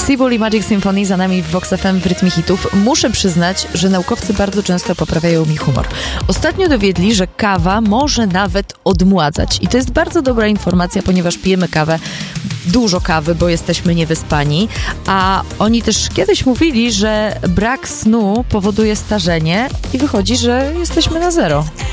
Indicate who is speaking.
Speaker 1: Steve i Magic Symphony za nami w Vox FM w rytmie hitów. Muszę przyznać, że naukowcy bardzo często poprawiają mi humor. Ostatnio dowiedli, że kawa może nawet odmładzać. I to jest bardzo dobra informacja, ponieważ pijemy kawę, dużo kawy, bo jesteśmy niewyspani. A oni też kiedyś mówili, że brak snu powoduje starzenie i wychodzi, że jesteśmy na zero.